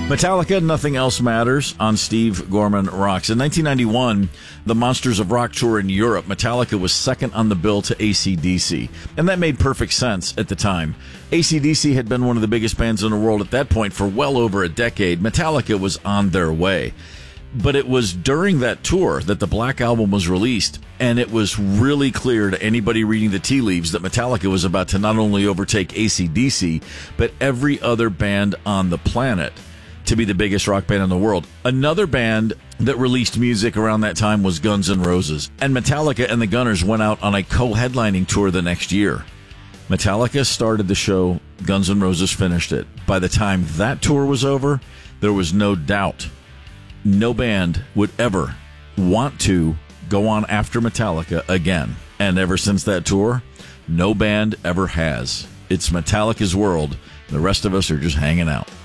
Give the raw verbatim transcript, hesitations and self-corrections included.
Metallica, Nothing Else Matters on Steve Gorman Rocks. In nineteen ninety-one, the Monsters of Rock tour in Europe, Metallica was second on the bill to A C D C. And that made perfect sense at the time. A C D C had been one of the biggest bands in the world at that point for well over a decade. Metallica was on their way. But it was during that tour that the Black Album was released, and it was really clear to anybody reading the tea leaves that Metallica was about to not only overtake A C D C, but every other band on the planet to be the biggest rock band in the world. Another band that released music around that time was Guns N' Roses, and Metallica and the Gunners went out on a co-headlining tour the next year. Metallica started the show, Guns N' Roses finished it. By the time that tour was over, there was no doubt no band would ever want to go on after Metallica again. And ever since that tour, no band ever has. It's Metallica's world. The rest of us are just hanging out.